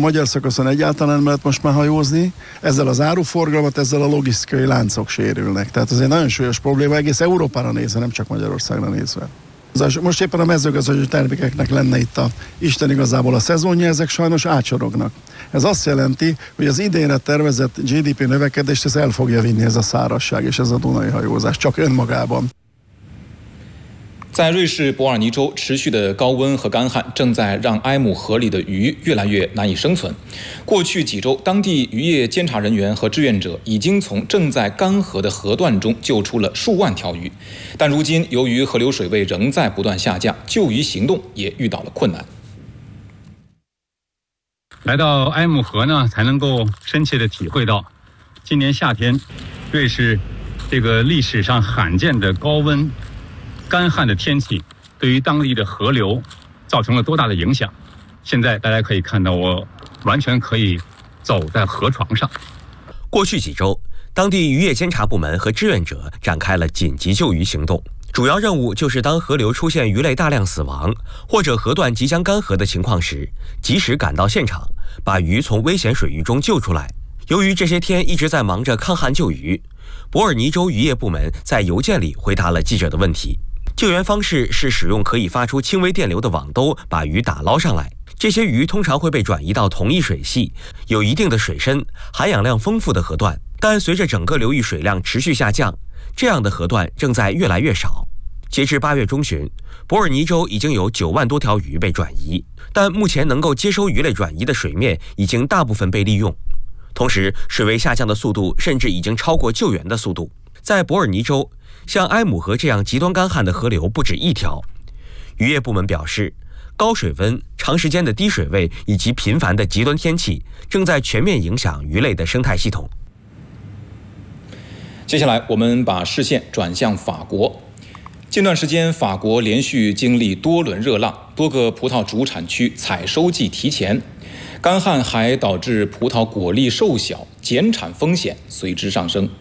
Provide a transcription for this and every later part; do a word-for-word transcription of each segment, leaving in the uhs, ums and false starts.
magyar szakaszon egyáltalán nem lehet most már hajózni, ezzel az áruforgalmat, ezzel a logisztikai láncok sérülnek. Tehát ez egy nagyon súlyos probléma, egész Európára nézve, nem csak Magyarországra nézve. Most éppen a mezőgazdasági termékeknek lenne itt a Isten igazából a szezonja, ezek sajnos átsorognak. Ez azt jelenti, hogy az idénre tervezett gé dé pé növekedést ez el fogja vinni ez a szárazság és ez a Dunai hajózás, csak önmagában. 在瑞士伯尔尼州，持续的高温和干旱正在让埃姆河里的鱼越来越难以生存。过去几周，当地渔业监察人员和志愿者已经从正在干涸的河段中救出了数万条鱼，但如今由于河流水位仍在不断下降，救鱼行动也遇到了困难。 来到埃姆河呢，才能够深切的体会到，今年夏天，瑞士这个历史上罕见的高温、干旱的天气对于当地的河流造成了多大的影响。现在大家可以看到，我完全可以走在河床上。 过去几周，当地渔业监察部门和志愿者展开了紧急救鱼行动，主要任务就是当河流出现鱼类大量死亡或者河段即将干涸的情况时，及时赶到现场，把鱼从危险水域中救出来。由于这些天一直在忙着抗旱救鱼，伯尔尼州渔业部门在邮件里回答了记者的问题。救援方式是使用可以发出轻微电流的网兜把鱼打捞上来，这些鱼通常会被转移到同一水系、有一定的水深、含氧量丰富的河段，但随着整个流域水量持续下降，这样的河段正在越来越少。截至八月中旬，伯尔尼州已经有九万多条鱼被转移，但目前能够接收鱼类转移的水面已经大部分被利用。同时，水位下降的速度甚至已经超过救援的速度。在伯尔尼州，像埃姆河这样极端干旱的河流不止一条。渔业部门表示，高水温、长时间的低水位以及频繁的极端天气正在全面影响鱼类的生态系统。 接下来，我们把视线转向法国。近段时间，法国连续经历多轮热浪，多个葡萄主产区采收季提前，干旱还导致葡萄果粒瘦小，减产风险随之上升。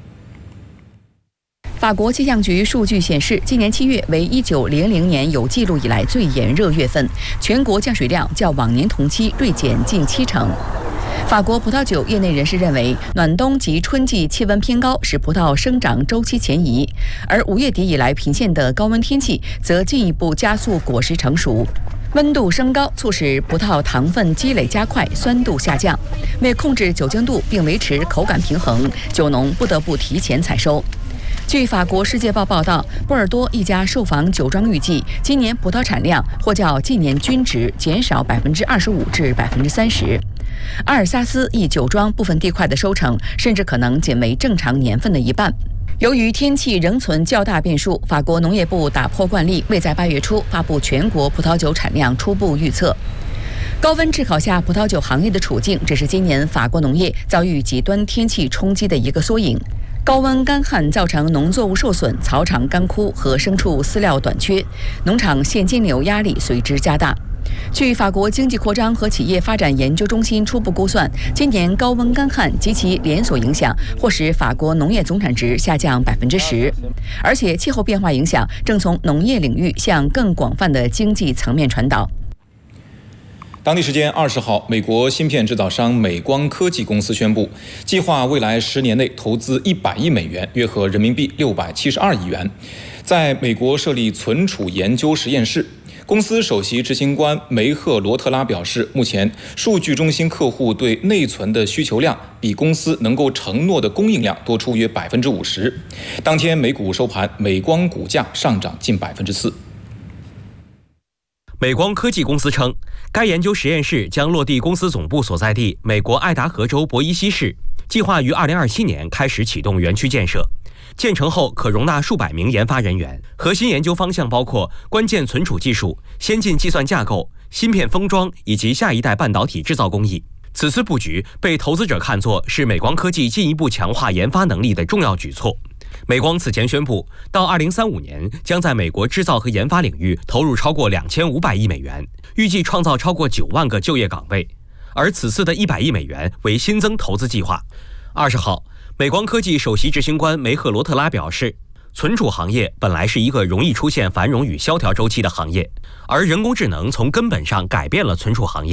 法国气象局数据显示，今年七月为一九零零年有记录以来最炎热月份，全国降水量较往年同期锐减近七成。法国葡萄酒业内人士认为，暖冬及春季气温偏高，使葡萄生长周期前移，而五月底以来频现的高温天气则进一步加速果实成熟。温度升高促使葡萄糖分积累加快，酸度下降。为控制酒精度并维持口感平衡，酒农不得不提前采收。据法国《世界报》报道，波尔多一家受访酒庄预计，今年葡萄产量或较近年均值减少百分之二十五至百分之三十。阿尔萨斯一酒庄部分地块的收成甚至可能仅为正常年份的一半。由于天气仍存较大变数，法国农业部打破惯例，未在八月初发布全国葡萄酒产量初步预测。高温炙烤下葡萄酒行业的处境，只是今年法国农业遭遇极端天气冲击的一个缩影。高温干旱造成农作物受损、草场干枯和牲畜饲料短缺，农场现金流压力随之加大。据法国经济扩张和企业发展研究中心初步估算，今年高温干旱及其连锁影响或使法国农业总产值下降百分之十，而且气候变化影响正从农业领域向更广泛的经济层面传导。 当地时间二十号，美国芯片制造商美光科技公司宣布，计划未来十年内投资一百亿美元，约合人民币六百七十二亿元，在美国设立存储研究实验室。公司首席执行官梅赫罗特拉表示，目前数据中心客户对内存的需求量比公司能够承诺的供应量多出约百分之五十。当天美股收盘，美光股价上涨近百分之四。 美光科技公司称，该研究实验室将落地公司总部所在地美国爱达荷州博伊西市，计划于二零二七年开始启动园区建设。建成后可容纳数百名研发人员，核心研究方向包括关键存储技术、先进计算架构、芯片封装以及下一代半导体制造工艺。此次布局被投资者看作是美光科技进一步强化研发能力的重要举措。美光此前宣布，到二零三五年将在美国制造和研发领域投入超过两千五百亿美元，预计创造超过九万个就业岗位。而此次的一百亿美元为新增投资计划。二十号，美光科技首席执行官梅赫罗特拉表示，存储行业本来是一个容易出现繁荣与萧条周期的行业，而人工智能从根本上改变了存储行业。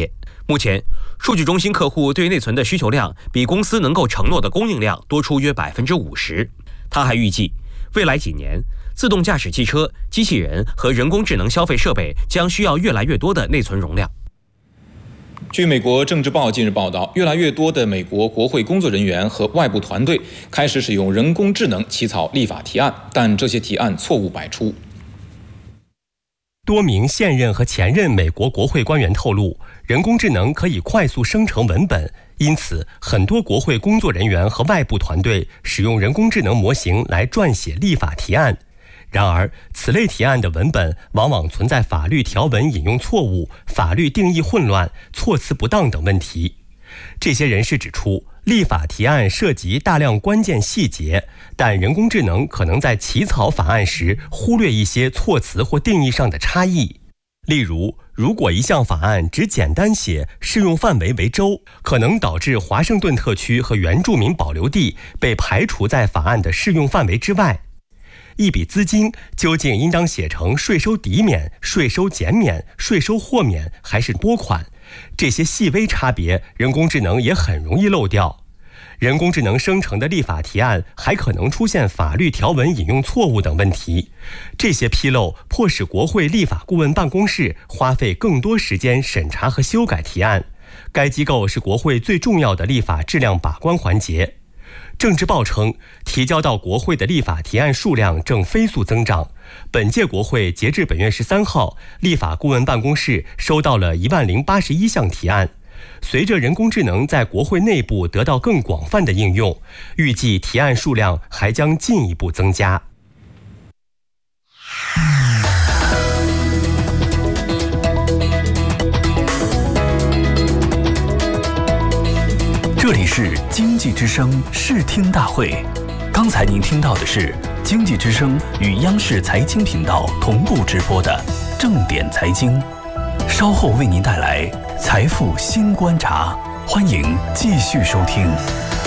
目前，数据中心客户对内存的需求量比公司能够承诺的供应量多出约百分之五十。他还预计，未来几年，自动驾驶汽车、机器人和人工智能消费设备将需要越来越多的内存容量。 据美国政治报近日报道，越来越多的美国国会工作人员和外部团队开始使用人工智能起草立法提案，但这些提案错误百出。 多名现任和前任美国国会官员透露，人工智能可以快速生成文本，因此很多国会工作人员和外部团队使用人工智能模型来撰写立法提案。然而，此类提案的文本往往存在法律条文引用错误、法律定义混乱、措辞不当等问题。这些人士指出，立法提案涉及大量关键细节，但人工智能可能在起草法案时忽略一些措辞或定义上的差异。例如，如果一项法案只简单写适用范围为州，可能导致华盛顿特区和原住民保留地被排除在法案的适用范围之外。一笔资金究竟应当写成税收抵免、税收减免、税收豁免还是拨款？这些细微差别，人工智能也很容易漏掉。人工智能生成的立法提案还可能出现法律条文引用错误等问题。这些纰漏迫使国会立法顾问办公室花费更多时间审查和修改提案。该机构是国会最重要的立法质量把关环节。政治报称，提交到国会的立法提案数量正飞速增长。本届国会截至本月十三号，立法顾问办公室收到了一万零八十一项提案。随着人工智能在国会内部得到更广泛的应用，预计提案数量还将进一步增加。 这里是经济之声视听大会，刚才您听到的是经济之声与央视财经频道同步直播的正点财经，稍后为您带来财富新观察，欢迎继续收听。